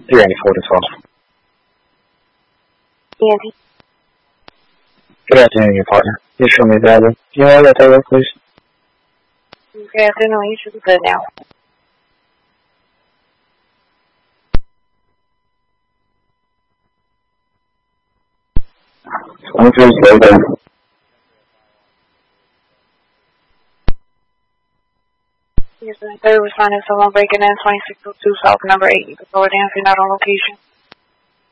394 Andy. Good afternoon, your partner. Please show me available. Can you order that over, please? Good afternoon. You should be good now. I'm just later. Yes, sir. Third responding to someone breaking in 2602 South number 8. You can forward in if you're not on location.